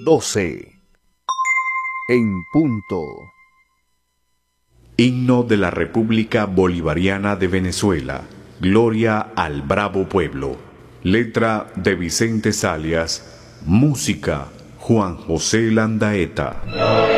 12 en punto. Himno de la República Bolivariana de Venezuela. Gloria al bravo pueblo. Letra de Vicente Zalias. Música Juan José Landaeta.